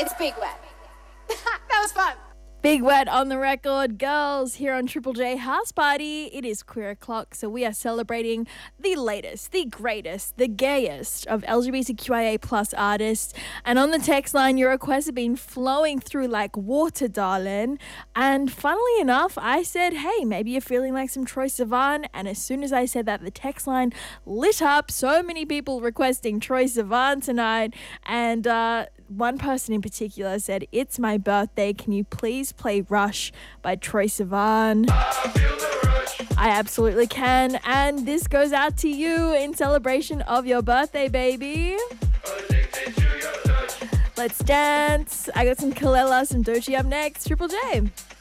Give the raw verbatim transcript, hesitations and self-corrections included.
It's Big Wet. That was fun. Big Wet on the record, girls, here on Triple J House Party. It is Queer O'Clock, so we are celebrating the latest, the greatest, the gayest of L G B T Q I A plus artists. And on the text line, your requests have been flowing through like water, darling. And funnily enough, I said, hey, maybe you're feeling like some Troye Sivan. And as soon as I said that, the text line lit up. So many people requesting Troye Sivan tonight. And uh, one person in particular said, it's my birthday. Can you please play Rush by Troye Sivan? I absolutely can. And this goes out to you in celebration of your birthday, baby. Let's dance. I got some Kalela, some Doechii up next. Triple J.